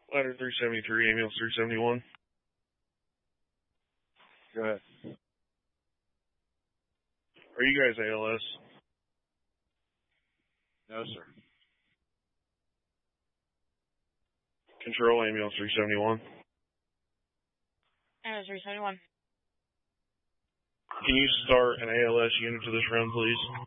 Ladder 373, ambulance 371. Go ahead. Are you guys ALS? No, sir. Control, ambulance 371. Ambulance 371. Can you start an ALS unit to this round, please?